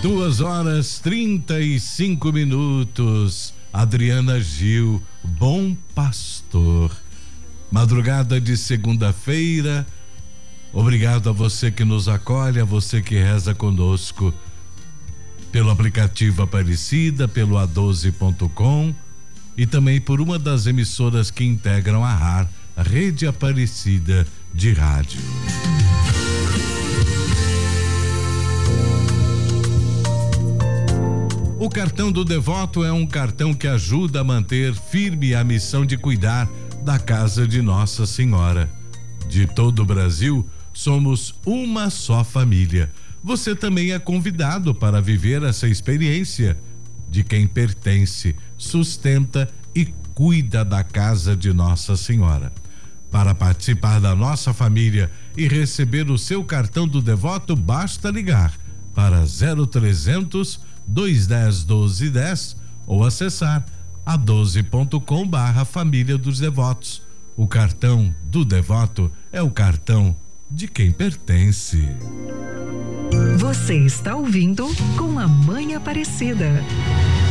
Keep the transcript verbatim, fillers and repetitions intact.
Duas horas trinta e cinco minutos. Adriana Gil, Bom Pastor. Madrugada de segunda-feira. Obrigado a você que nos acolhe, a você que reza conosco pelo aplicativo Aparecida, pelo a doze ponto com e também por uma das emissoras que integram a R A R, a Rede Aparecida de Rádio. O cartão do devoto é um cartão que ajuda a manter firme a missão de cuidar da casa de Nossa Senhora. De todo o Brasil, somos uma só família. Você também é convidado para viver essa experiência de quem pertence, sustenta e cuida da casa de Nossa Senhora. Para participar da nossa família e receber o seu cartão do devoto, basta ligar para zero trezentos, dois dez, doze dez ou acessar a doze ponto com barra família dos devotos. O cartão do devoto é o cartão de quem pertence. Você está ouvindo Com a Mãe Aparecida.